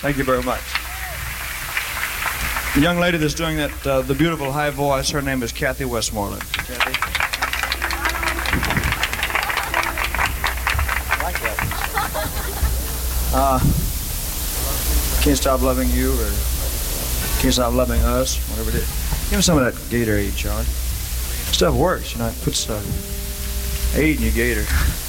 Thank you very much. The young lady that's doing that, the beautiful high voice, her name is Kathy Westmoreland. Kathy. I like that. Can't Stop Loving You, or Can't Stop Loving Us, whatever it is. Give me some of that Gatorade, Charlie. Stuff works, you know, it puts aid in your gator.